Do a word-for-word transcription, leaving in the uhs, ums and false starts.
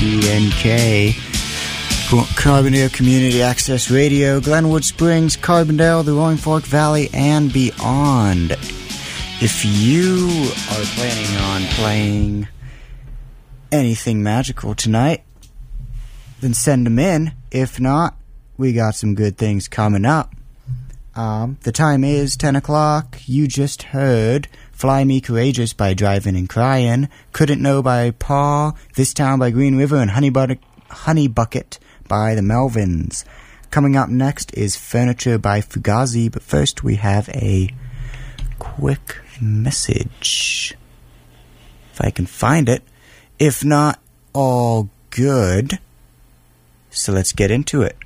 K N K, Carbondale Community Access Radio, Glenwood Springs, Carbondale, the Roaring Fork Valley, and beyond. If you are planning on playing anything magical tonight, then send them in. If not, we got some good things coming up. Um, the time is ten o'clock. You just heard Fly Me Courageous by Drivin' and Cryin', Couldn't Know by Paw, This Town by Green River, and Honey, But- Honey Bucket by the Melvins. Coming up next is Furniture by Fugazi, but first we have a quick message. If I can find it. If not, all good. So let's get into it.